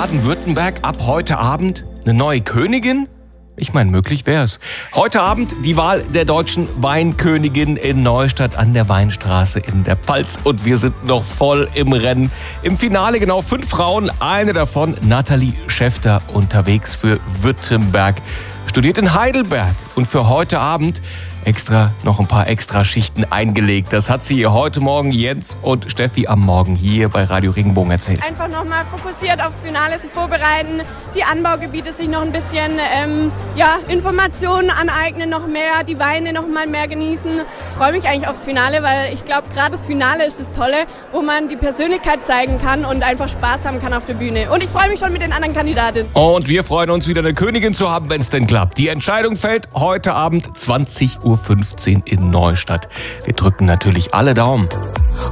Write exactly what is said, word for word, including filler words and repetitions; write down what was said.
Baden-Württemberg ab heute Abend eine neue Königin? Ich meine, möglich wär's. Heute Abend die Wahl der deutschen Weinkönigin in Neustadt an der Weinstraße in der Pfalz. Und wir sind noch voll im Rennen. Im Finale genau fünf Frauen, eine davon Nathalie Schäfter, unterwegs für Württemberg. Studiert in Heidelberg und für heute Abend extra noch ein paar extra Schichten eingelegt. Das hat sie heute Morgen Jens und Steffi am Morgen hier bei Radio Regenbogen erzählt. Einfach nochmal fokussiert aufs Finale sich vorbereiten, die Anbaugebiete sich noch ein bisschen ähm, ja, Informationen aneignen, noch mehr, die Weine noch mal mehr genießen. Ich freue mich eigentlich aufs Finale, weil ich glaube, gerade das Finale ist das Tolle, wo man die Persönlichkeit zeigen kann und einfach Spaß haben kann auf der Bühne. Und ich freue mich schon mit den anderen Kandidatinnen. Und wir freuen uns, wieder eine Königin zu haben, wenn es denn klappt. Die Entscheidung fällt heute Abend zwanzig Uhr fünfzehn in Neustadt. Wir drücken natürlich alle Daumen.